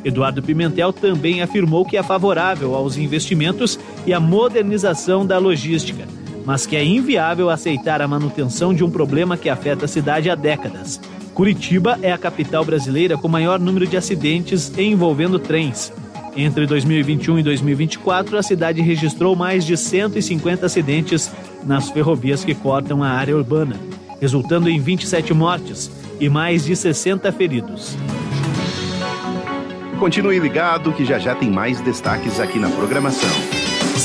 Eduardo Pimentel também afirmou que é favorável aos investimentos e à modernização da logística, mas que é inviável aceitar a manutenção de um problema que afeta a cidade há décadas. Curitiba é a capital brasileira com maior número de acidentes envolvendo trens. Entre 2021 e 2024, a cidade registrou mais de 150 acidentes nas ferrovias que cortam a área urbana, resultando em 27 mortes e mais de 60 feridos. Continue ligado que já tem mais destaques aqui na programação.